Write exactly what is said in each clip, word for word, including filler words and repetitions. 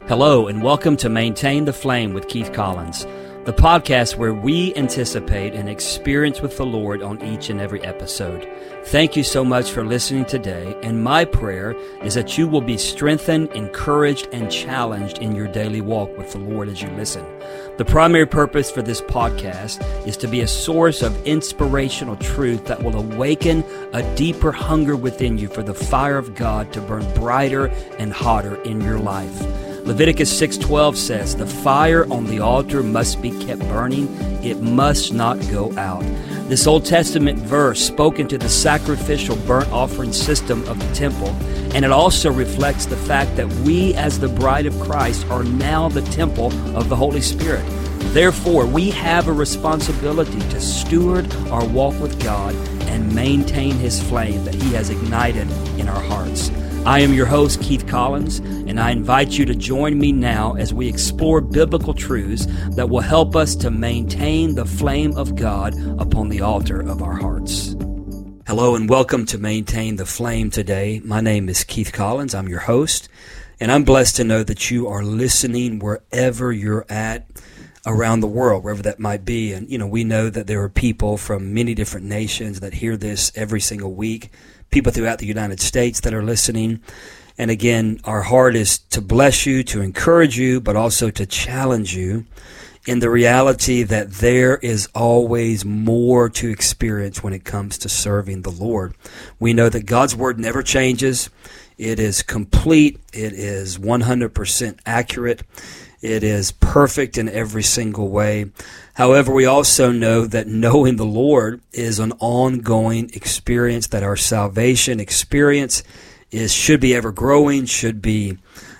Hello, and welcome to Maintain the Flame with Keith Collins, the podcast where we anticipate an experience with the Lord on each and every episode. Thank you so much for listening today, and my prayer is that you will be strengthened, encouraged, and challenged in your daily walk with the Lord as you listen. The primary purpose for this podcast is to be a source of inspirational truth that will awaken a deeper hunger within you for the fire of God to burn brighter and hotter in your life. Leviticus six twelve says, "The fire on the altar must be kept burning. It must not go out." This Old Testament verse spoke into the sacrificial burnt offering system of the temple, and it also reflects the fact that we as the bride of Christ are now the temple of the Holy Spirit. Therefore, we have a responsibility to steward our walk with God and maintain His flame that He has ignited in our hearts. I am your host, Keith Collins, and I invite you to join me now as we explore biblical truths that will help us to maintain the flame of God upon the altar of our hearts. Hello and welcome to Maintain the Flame today. My name is Keith Collins. I'm your host, and I'm blessed to know that you are listening wherever you're at around the world, wherever that might be. And, you know, we know that there are people from many different nations that hear this every single week. People throughout the United States that are listening. And again, our heart is to bless you, to encourage you, but also to challenge you in the reality that there is always more to experience when it comes to serving the Lord. We know that God's Word never changes. It is complete. It is one hundred percent accurate. It is perfect in every single way. However, we also know that knowing the Lord is an ongoing experience, that our salvation experience is should be ever growing, should be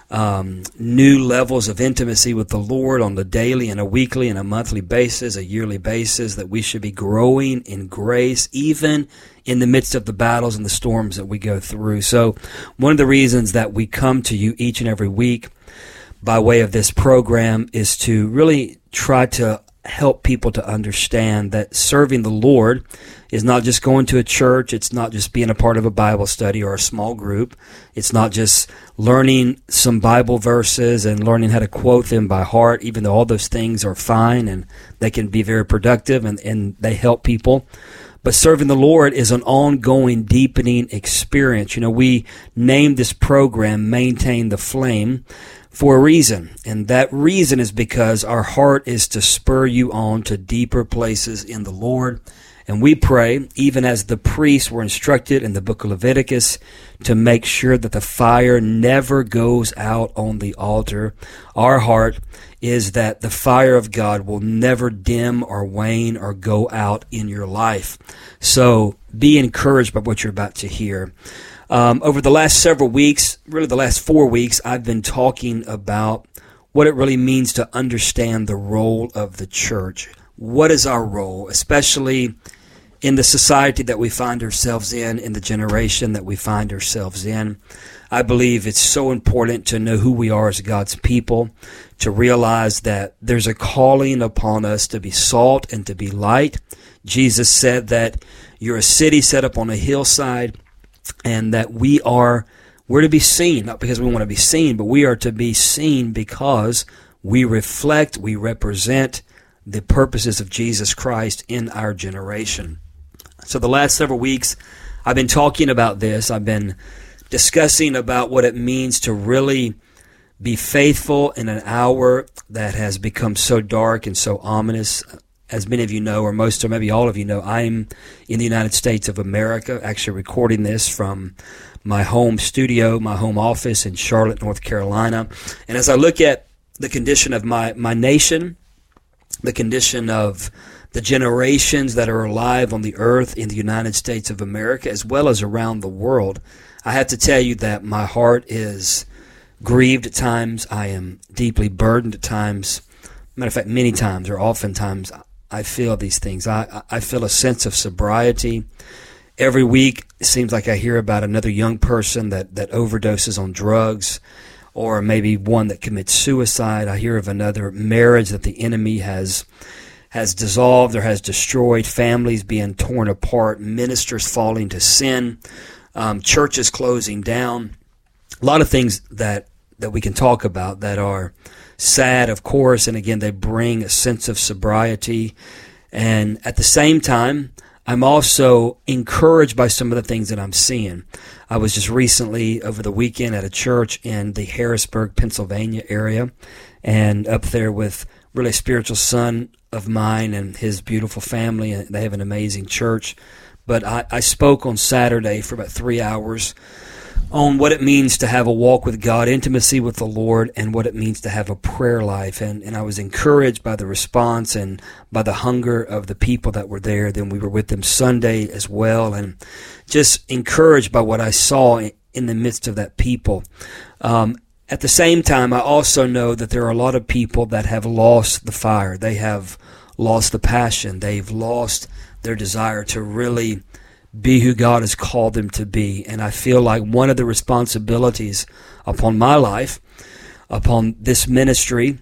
um, new levels of intimacy with the Lord on a daily and a weekly and a monthly basis, a yearly basis, that we should be growing in grace, even in the midst of the battles and the storms that we go through. So one of the reasons that we come to you each and every week by way of this program is to really try to help people to understand that serving the Lord is not just going to a church. It's not just being a part of a Bible study or a small group. It's not just learning some Bible verses and learning how to quote them by heart, even though all those things are fine and they can be very productive and, and they help people. But serving the Lord is an ongoing, deepening experience. You know, we named this program Maintain the Flame for a reason, and that reason is because our heart is to spur you on to deeper places in the Lord. And we pray, even as the priests were instructed in the book of Leviticus, to make sure that the fire never goes out on the altar. Our heart is that the fire of God will never dim or wane or go out in your life. So be encouraged by what you're about to hear. Um, over the last several weeks, really the last four weeks, I've been talking about what it really means to understand the role of the church. What is our role, especially in the society that we find ourselves in, in the generation that we find ourselves in? I believe it's so important to know who we are as God's people, to realize that there's a calling upon us to be salt and to be light. Jesus said that you're a city set up on a hillside, and that we are, we're to be seen, not because we want to be seen, but we are to be seen because we reflect, we represent the purposes of Jesus Christ in our generation. So the last several weeks, I've been talking about this. I've been discussing about what it means to really be faithful in an hour that has become so dark and so ominous. As many of you know, or most or maybe all of you know, I'm in the United States of America, actually recording this from my home studio, my home office in Charlotte, North Carolina. And as I look at the condition of my, my nation, the condition of the generations that are alive on the earth in the United States of America, as well as around the world, I have to tell you that my heart is grieved at times. I am deeply burdened at times. Matter of fact, many times or oftentimes, I feel these things. I, I feel a sense of sobriety. Every week, it seems like I hear about another young person that, that overdoses on drugs, or maybe one that commits suicide. I hear of another marriage that the enemy has has dissolved or has destroyed, families being torn apart, ministers falling to sin, um, churches closing down. A lot of things that that we can talk about that are sad, of course, and again, they bring a sense of sobriety. And at the same time, I'm also encouraged by some of the things that I'm seeing. I was just recently over the weekend at a church in the Harrisburg, Pennsylvania area, and up there with really a spiritual son of mine and his beautiful family. And they have an amazing church. But I, I spoke on Saturday for about three hours on what it means to have a walk with God, intimacy with the Lord, and what it means to have a prayer life. And, and I was encouraged by the response and by the hunger of the people that were there. Then we were with them Sunday as well, and just encouraged by what I saw in, in the midst of that people. Um, at the same time, I also know that there are a lot of people that have lost the fire. They have lost the passion. They've lost their desire to really be who God has called them to be. And I feel like one of the responsibilities upon my life, upon this ministry,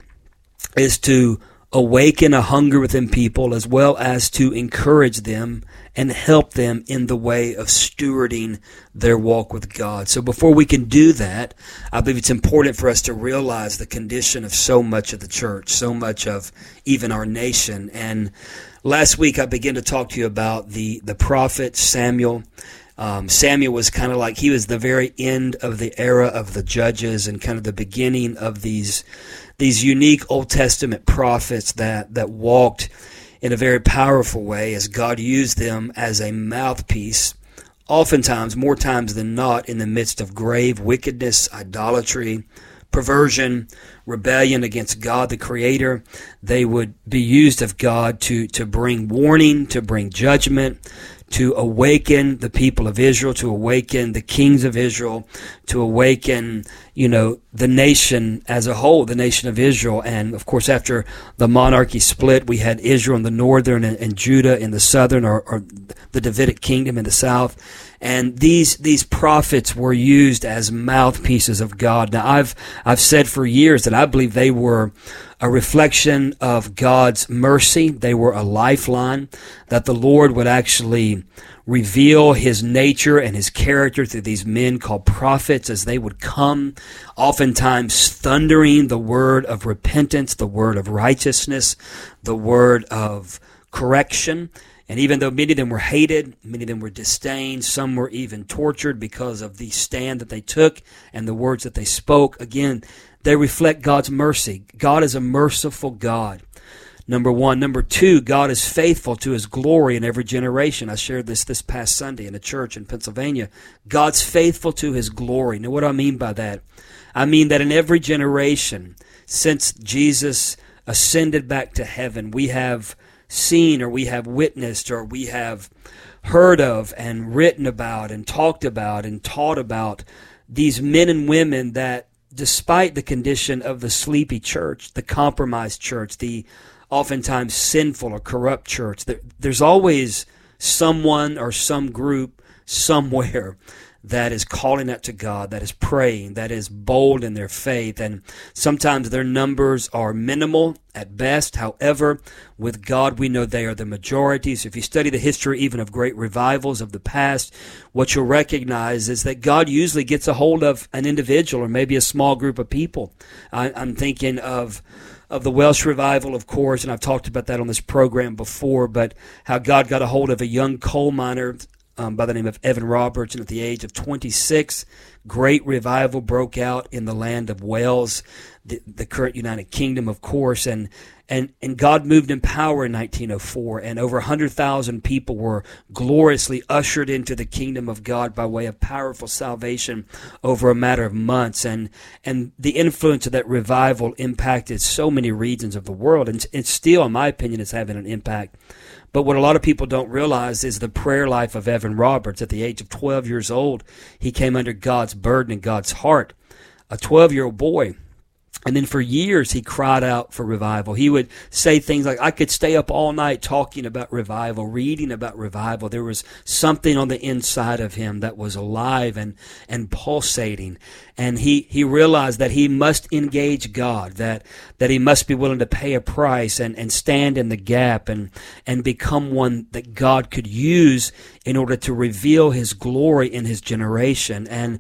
is to awaken a hunger within people as well as to encourage them and help them in the way of stewarding their walk with God. So before we can do that, I believe it's important for us to realize the condition of so much of the church, so much of even our nation. And last week I began to talk to you about the, the prophet Samuel. Um, Samuel was kind of like, he was the very end of the era of the judges and kind of the beginning of these these unique Old Testament prophets that, that walked in a very powerful way as God used them as a mouthpiece, oftentimes, more times than not, in the midst of grave wickedness, idolatry, perversion, rebellion against God the Creator. They would be used of God to, to bring warning, to bring judgment, to awaken the people of Israel, to awaken the kings of Israel, to awaken, you know, the nation as a whole, the nation of Israel. And of course, after the monarchy split, we had Israel in the northern and, and Judah in the southern, or, or the Davidic kingdom in the south. And these these prophets were used as mouthpieces of God. Now, I've I've said for years that I believe they were a reflection of God's mercy. They were a lifeline, that the Lord would actually reveal His nature and His character through these men called prophets as they would come, oftentimes thundering the word of repentance, the word of righteousness, the word of correction. And even though many of them were hated, many of them were disdained, some were even tortured because of the stand that they took and the words that they spoke, again, they reflect God's mercy. God is a merciful God, number one. Number two, God is faithful to His glory in every generation. I shared this this past Sunday in a church in Pennsylvania. God's faithful to His glory. Now, what do I mean by that? I mean that in every generation, since Jesus ascended back to heaven, we have seen or we have witnessed or we have heard of and written about and talked about and taught about these men and women that, despite the condition of the sleepy church, the compromised church, the oftentimes sinful or corrupt church, there, there's always someone or some group somewhere that is calling out to God, that is praying, that is bold in their faith. And sometimes their numbers are minimal at best. However, with God, we know they are the majority. So if you study the history even of great revivals of the past, what you'll recognize is that God usually gets a hold of an individual or maybe a small group of people. I, I'm thinking of of the Welsh revival, of course, and I've talked about that on this program before, but how God got a hold of a young coal miner Um, by the name of Evan Roberts, and at the age of twenty-six, great revival broke out in the land of Wales, the, the current United Kingdom, of course, and and and God moved in power in nineteen oh four, and over one hundred thousand people were gloriously ushered into the kingdom of God by way of powerful salvation over a matter of months, and and the influence of that revival impacted so many regions of the world, and it still, in my opinion, is having an impact. But what a lot of people don't realize is the prayer life of Evan Roberts. At the age of twelve years old, he came under God's burden and God's heart, a twelve-year-old boy. And then for years, he cried out for revival. He would say things like, I could stay up all night talking about revival, reading about revival. There was something on the inside of him that was alive and, and pulsating. And he, he realized that he must engage God, that, that he must be willing to pay a price and, and stand in the gap and, and become one that God could use in order to reveal His glory in His generation. And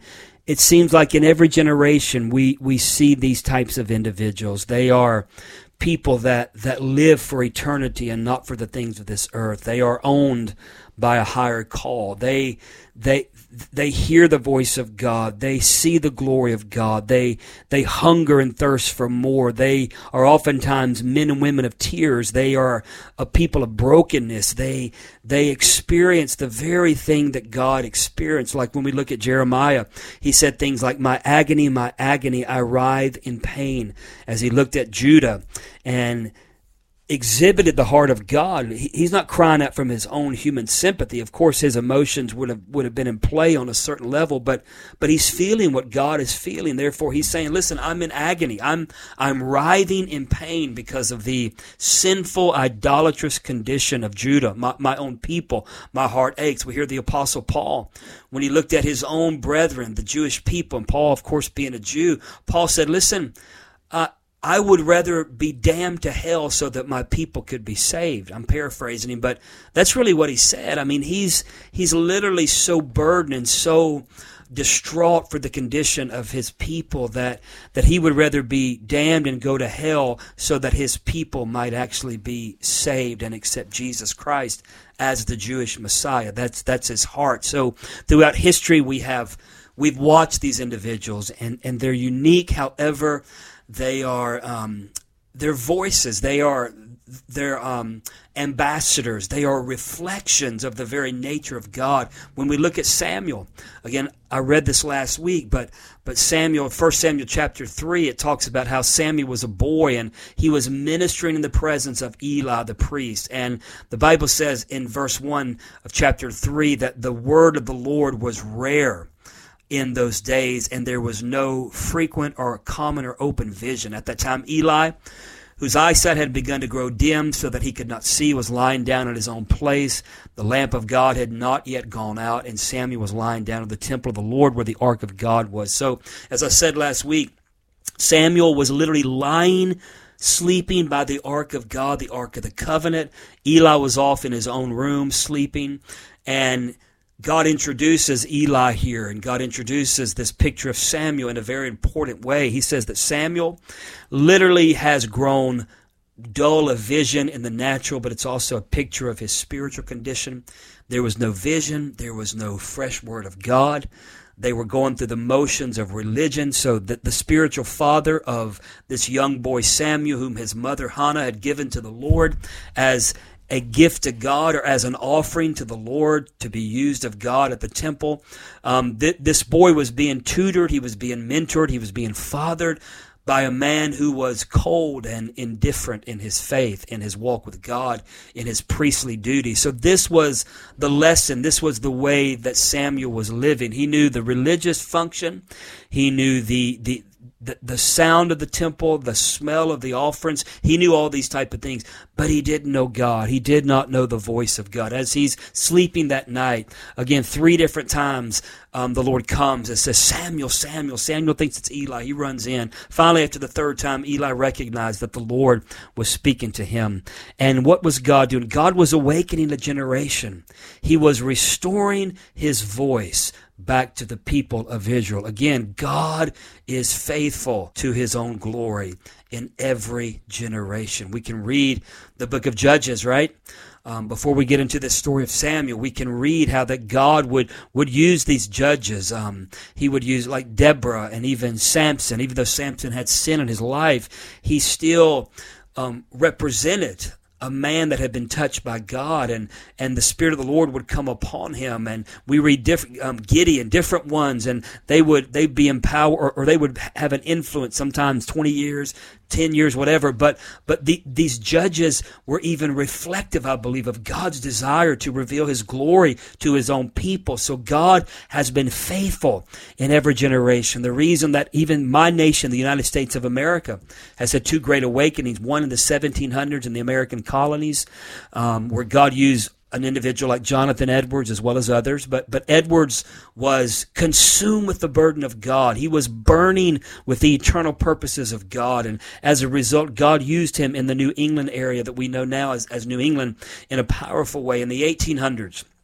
it seems like in every generation we, we see these types of individuals. They are people that, that live for eternity and not for the things of this earth. They are owned by a higher call. They they they hear the voice of God. They see the glory of God. They they hunger and thirst for more. They are oftentimes men and women of tears. They are a people of brokenness. They they experience the very thing that God experienced. Like when we look at Jeremiah, he said things like, "My agony, my agony, I writhe in pain," as he looked at Judah and exhibited the heart of God. He's not crying out from his own human sympathy. Of course, his emotions would have would have been in play on a certain level, but but he's feeling what God is feeling. Therefore, he's saying, "Listen, I'm in agony. I'm I'm writhing in pain because of the sinful, idolatrous condition of Judah, my, my own people. My heart aches." We hear the Apostle Paul, when he looked at his own brethren, the Jewish people, and Paul, of course, being a Jew, Paul said, "Listen, uh, I would rather be damned to hell so that my people could be saved." I'm paraphrasing him, but that's really what he said. I mean, he's he's literally so burdened and so distraught for the condition of his people that that he would rather be damned and go to hell so that his people might actually be saved and accept Jesus Christ as the Jewish Messiah. That's that's his heart. So throughout history, we have we've watched these individuals, and and they're unique. However, They are um, their voices. They are their um, ambassadors. They are reflections of the very nature of God. When we look at Samuel, again, I read this last week, but but Samuel, First Samuel chapter three, it talks about how Samuel was a boy and he was ministering in the presence of Eli the priest. And the Bible says in verse one of chapter three that the word of the Lord was rare in those days, and there was no frequent or common or open vision. At that time, Eli, whose eyesight had begun to grow dim so that he could not see, was lying down in his own place. The lamp of God had not yet gone out, and Samuel was lying down in the temple of the Lord where the ark of God was. So, as I said last week, Samuel was literally lying, sleeping by the ark of God, the ark of the covenant. Eli was off in his own room, sleeping, and God introduces Eli here, and God introduces this picture of Samuel in a very important way. He says that Samuel literally has grown dull of vision in the natural, but it's also a picture of his spiritual condition. There was no vision. There was no fresh word of God. They were going through the motions of religion, so that the spiritual father of this young boy Samuel, whom his mother Hannah had given to the Lord as a gift to God or as an offering to the Lord to be used of God at the temple. Um, th- this boy was being tutored, he was being mentored, he was being fathered by a man who was cold and indifferent in his faith, in his walk with God, in his priestly duty. So this was the lesson, this was the way that Samuel was living. He knew the religious function, he knew the the The, the sound of the temple, the smell of the offerings. He knew all these type of things, but he didn't know God. He did not know the voice of God. As he's sleeping that night, again, three different times um, the Lord comes and says, "Samuel, Samuel." Samuel thinks it's Eli. He runs in. Finally, after the third time, Eli recognized that the Lord was speaking to him. And what was God doing? God was awakening a generation. He was restoring his voice back to the people of Israel. Again, God is faithful to his own glory in every generation. We can read the book of Judges, right? Um, before we get into the story of Samuel, we can read how that God would, would use these judges. Um, he would use like Deborah and even Samson. Even though Samson had sin in his life, he still um, represented a man that had been touched by God, and, and the Spirit of the Lord would come upon him. And we read different um, Gideon, different ones, and they would they'd be empowered, or, or they would have an influence. Sometimes twenty years, ten years, whatever. But but the, these judges were even reflective, I believe, of God's desire to reveal His glory to His own people. So God has been faithful in every generation. The reason that even my nation, the United States of America, has had two great awakenings, one in the seventeen hundreds in the American colonies, um, where God used an individual like Jonathan Edwards as well as others, but but Edwards was consumed with the burden of God. He was burning with the eternal purposes of God, and as a result, God used him in the New England area that we know now as, as New England in a powerful way. In the eighteen hundreds,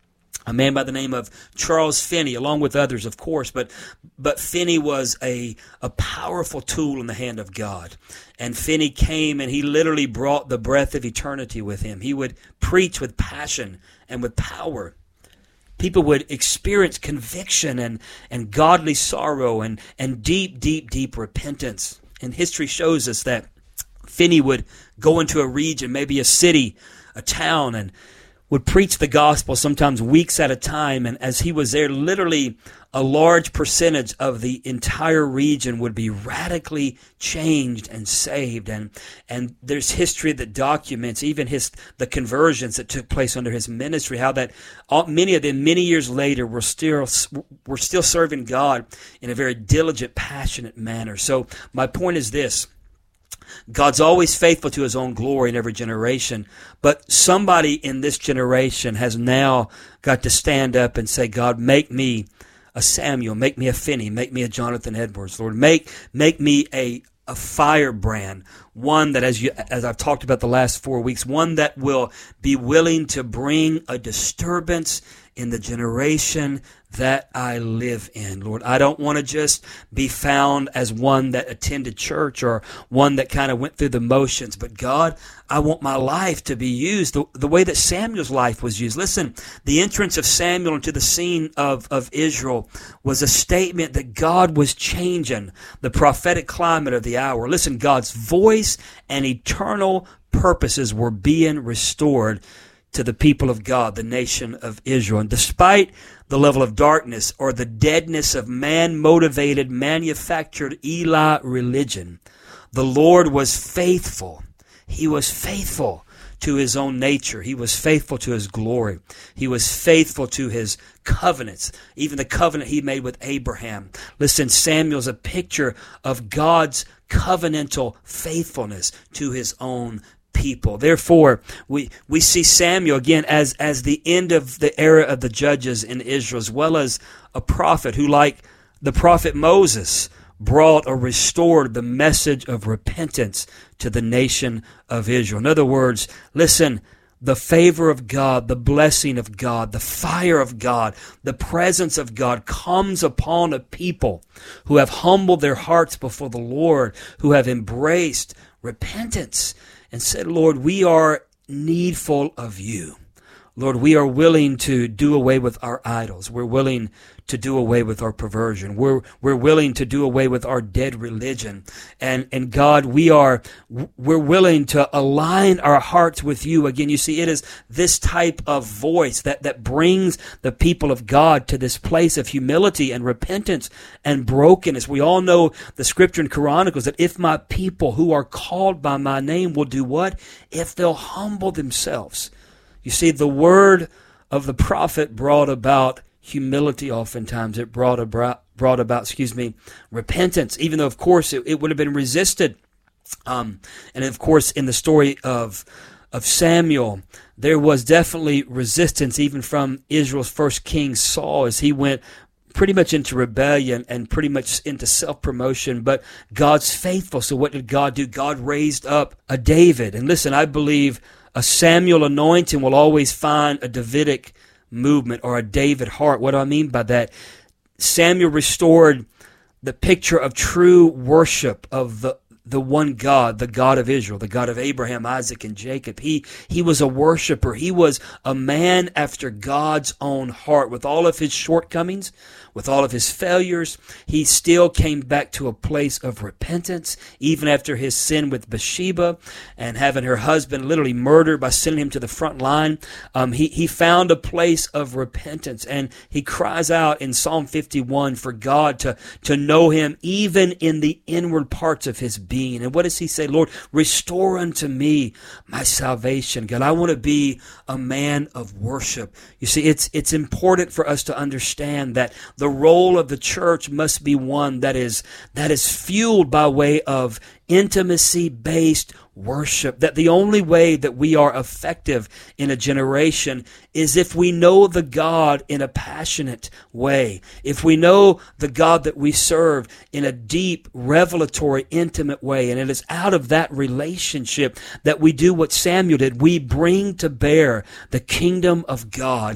a man by the name of Charles Finney, along with others, of course, but but Finney was a, a powerful tool in the hand of God. And Finney came and he literally brought the breath of eternity with him. He would preach with passion and with power. People would experience conviction and, and godly sorrow and, and deep, deep, deep repentance. And history shows us that Finney would go into a region, maybe a city, a town, and would preach the gospel sometimes weeks at a time. And as he was there, literally a large percentage of the entire region would be radically changed and saved. And and there's history that documents even his the conversions that took place under his ministry, how that all, many of them many years later were still were still serving God in a very diligent, passionate manner. So my point is this: God's always faithful to his own glory in every generation, but somebody in this generation has now got to stand up and say, God, make me a Samuel, make me a Finney, make me a Jonathan Edwards, Lord. Make make me a, a firebrand, one that, as you as I've talked about the last four weeks, one that will be willing to bring a disturbance in the generation that I live in. Lord, I don't want to just be found as one that attended church or one that kind of went through the motions, but God, I want my life to be used the, the way that Samuel's life was used. Listen, the entrance of Samuel into the scene of, of Israel was a statement that God was changing the prophetic climate of the hour. Listen, God's voice and eternal purposes were being restored to the people of God, the nation of Israel. And despite the level of darkness or the deadness of man-motivated, manufactured Eli religion, the Lord was faithful. He was faithful to his own nature. He was faithful to his glory. He was faithful to his covenants, even the covenant he made with Abraham. Listen, Samuel's a picture of God's covenantal faithfulness to his own people. Therefore, we, we see Samuel again as, as the end of the era of the judges in Israel, as well as a prophet who, like the prophet Moses, brought or restored the message of repentance to the nation of Israel. In other words, listen, the favor of God, the blessing of God, the fire of God, the presence of God comes upon a people who have humbled their hearts before the Lord, who have embraced repentance and said, Lord, we are needful of you. Lord, we are willing to do away with our idols. We're willing to do away with our perversion. We're we're willing to do away with our dead religion. And and God, we are we're willing to align our hearts with you. Again, you see, it is this type of voice that, that brings the people of God to this place of humility and repentance and brokenness. We all know the scripture in Chronicles that if my people who are called by my name will do what? If they'll humble themselves. You see, the word of the prophet brought about humility oftentimes. It brought about, brought about, excuse me, repentance, even though, of course, it, it would have been resisted. Um, and, of course, in the story of of Samuel, there was definitely resistance even from Israel's first king, Saul, as he went pretty much into rebellion and pretty much into self-promotion, but God's faithful. So what did God do? God raised up a David. And listen, I believe a Samuel anointing will always find a Davidic movement or a David heart. What do I mean by that? Samuel restored the picture of true worship of the the one God, the God of Israel, the God of Abraham, Isaac, and Jacob. He he was a worshiper. He was a man after God's own heart. With all of his shortcomings, with all of his failures, he still came back to a place of repentance, even after his sin with Bathsheba and having her husband literally murdered by sending him to the front line. Um, he, he found a place of repentance, and he cries out in Psalm fifty-one for God to, to know him even in the inward parts of his being. And what does he say? Lord, restore unto me my salvation. God, I want to be a man of worship. You see, it's it's important for us to understand that the role of the church must be one that is that is fueled by way of intimacy-based worship. That the only way that we are effective in a generation is if we know the God in a passionate way. If we know the God that we serve in a deep, revelatory, intimate way. And it is out of that relationship that we do what Samuel did. We bring to bear the kingdom of God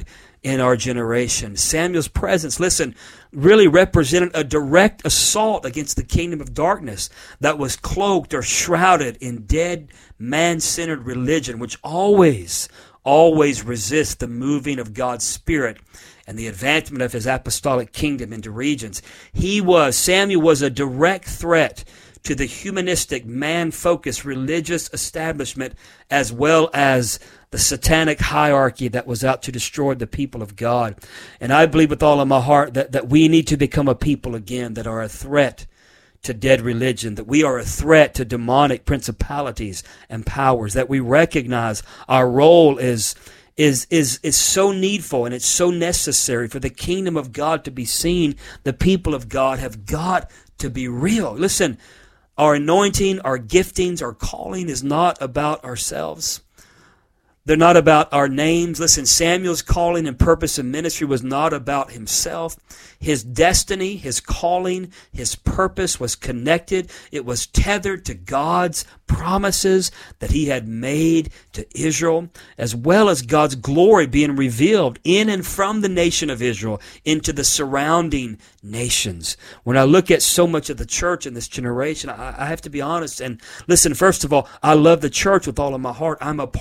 in our generation. Samuel's presence, listen, really represented a direct assault against the kingdom of darkness that was cloaked or shrouded in dead, man-centered religion, which always, always resists the moving of God's Spirit and the advancement of his apostolic kingdom into regions. He was, Samuel was a direct threat to the humanistic, man-focused religious establishment, as well as the satanic hierarchy that was out to destroy the people of God. And I believe with all of my heart that, that we need to become a people again that are a threat to dead religion, that we are a threat to demonic principalities and powers, that we recognize our role is is is is so needful and it's so necessary for the kingdom of God to be seen. The people of God have got to be real. Listen, our anointing, our giftings, our calling is not about ourselves. They're not about our names. Listen, Samuel's calling and purpose in ministry was not about himself. His destiny, his calling, his purpose was connected. It was tethered to God's promises that he had made to Israel, as well as God's glory being revealed in and from the nation of Israel into the surrounding nations. When I look at so much of the church in this generation, I, I have to be honest and listen, first of all, I love the church with all of my heart. I'm a